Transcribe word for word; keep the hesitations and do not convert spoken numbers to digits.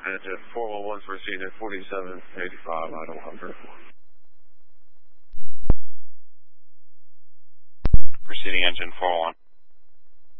Engine four one one, proceed at forty-seven eighty-five, idle hover. Proceeding engine four one one.